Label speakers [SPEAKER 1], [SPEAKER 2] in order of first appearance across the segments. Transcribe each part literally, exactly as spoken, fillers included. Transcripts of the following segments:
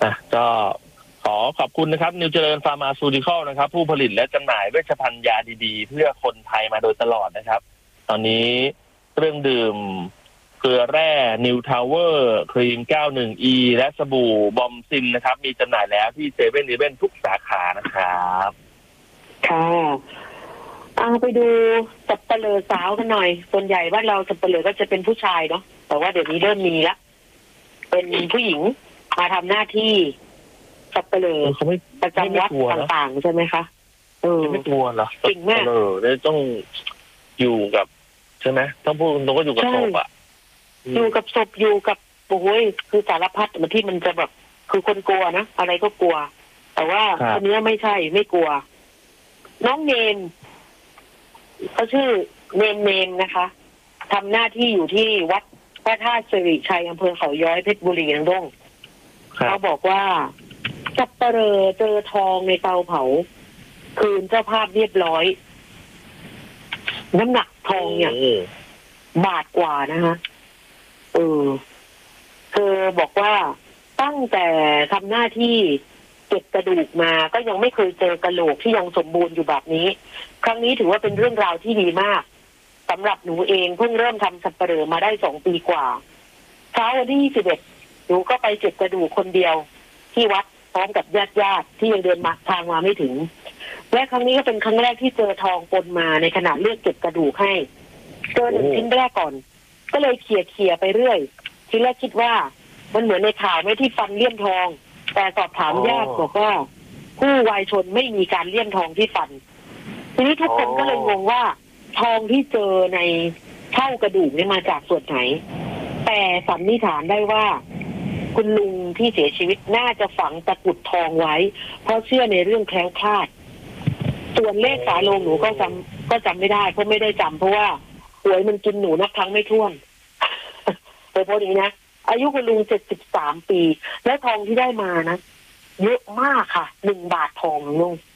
[SPEAKER 1] อ่ะก็ขอขอบคุณนะครับนิวเจริญฟาร์มาซูติคอลนะครับผู้ผลิตและจำหน่ายเวชภัณฑ์ยาดีๆเพื่อคนไทยมาโดยตลอดนะครับตอนนี้เครื่องดื่มเกลือแร่นิวทาวเวอร์ครีม เก้าสิบเอ็ด อี และสบู่บอมซินนะครับมีจำหน่ายแล้วที่เซเว่นอีเลฟเว่นทุกสาขานะครับ
[SPEAKER 2] ค่ะเอาไปดูสับเปลือสาวกันหน่อยส่วนใหญ่บ้านเราสับเปลือก็จะเป็นผู้ชายเนาะแต่ว่าเดี๋ยวนี้เริ่มมีละเป็นผู้หญิงมาทำหน้าที่สับเปลือประจำวัดต่างๆใช่ไหมคะเออ
[SPEAKER 1] ไม่กลัวเหรอ
[SPEAKER 2] จริงมาก
[SPEAKER 1] เออแล้วต้องอยู่กับใช่ไหมต้องพูดตรงก็อยู่กับศพอ่ะ
[SPEAKER 2] อยู่กับศพอยู่กับโอ้ยคือสารพัดมันที่มันจะแบบคือคนกลัวนะอะไรก็กลัวแต่ว่าคนนี้ไม่ใช่ไม่กลัวน้องเนมเขาชื่อเนมเนมนะคะทำหน้าที่อยู่ที่วัดพระธาตุสิริชัยอำเภอเขาย้อยเพชรบุรีนังด้งเขาบอกว่าสับเปลอเจอทองในเตาเผาคืนเจ้าภาพเรียบร้อยน้ำหนักทองเนี่ยบาทกว่านะคะเออเธอบอกว่าตั้งแต่ทำหน้าที่เก็บกระดูกมาก็ยังไม่เคยเจอกระโหลกที่ยังสมบูรณ์อยู่แบบนี้ครั้งนี้ถือว่าเป็นเรื่องราวที่ดีมากสำหรับหนูเองเพิ่งเริ่มทำสับเปลือมาได้สองปีกว่าเช้าวันที่ยี่สิบเอ็ดหนูก็ไปเก็บกระดูกคนเดียวที่วัดพร้อมกับญาติญาติที่ยังเดินมาทางมาไม่ถึงและครั้งนี้ก็เป็นครั้งแรกที่เจอทองปนมาในขณะเลือกเก็บกระดูกให้เจอหนึ่งชิ้นแรกก่อนก็เลยเขี่ยเขี่ยไปเรื่อยทีแรกคิดว่ามันเหมือนในข่าวไม่ที่ฟันเลี่ยมทองแต่สอบถามญาติบอกว่าผู้วายชนไม่มีการเลี่ยมทองที่ฟันทีนี้ทุกคนก็เลยงงว่าทองที่เจอในเท่ากระดูกนี่มาจากส่วนไหนแต่สันนิษฐานได้ว่าคุณลุงที่เสียชีวิตน่าจะฝังตะกรุดทองไว้เพราะเชื่อในเรื่องแคล้วคลาดส่วนเลขฝาโลงหนูก็จำก็จำไม่ได้เพราะไม่ได้จำเพราะว่าหวยมันกินหนูนับครั้งไม่ถ้วนแต่พอดีนะอายุคุณลุงเจ็ดสิบสามปีและทองที่ได้มานะเยอะมากค่ะหนึ่งบาททองลุง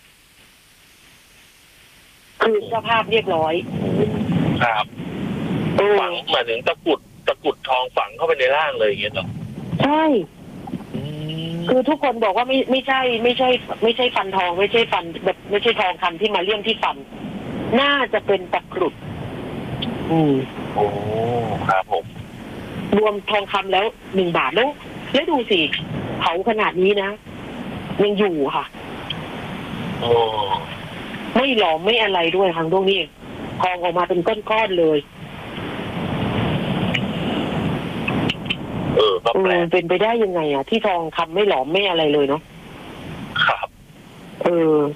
[SPEAKER 2] คือสภาพเรียบร้อย
[SPEAKER 1] ครับฝังหมายถึงตะกรุดตะกรุดทองฝังเข้าไปในร่างเลยอย่างเงี้ยเหรอ
[SPEAKER 2] ใช่คือทุกคนบอกว่าไม่ไม่ใช่ไม่ใช่ไม่ใช่ฟันทองไม่ใช่ฟันแบบไม่ใช่ทองคำที่มาเลี่ยมที่ฟันน่าจะเป็นตะกรุดอืม
[SPEAKER 1] โอ้ครับผม
[SPEAKER 2] รวมทองคำแล้วหนึ่งบาทแล้วแล้วดูสิเผาขนาดนี้นะยังอยู่ค่ะ
[SPEAKER 1] โอ้
[SPEAKER 2] ไม่หลอมไม่อะไรด้วยทางตรงนี้ทองออกมาเป็นก้อนๆเลย
[SPEAKER 1] เออก็แปลก
[SPEAKER 2] เป็นไปได้ยังไงอ่ะที่ทองคำไม่หลอมไม่อะไรเลยเนาะ
[SPEAKER 1] ครับ
[SPEAKER 2] เออ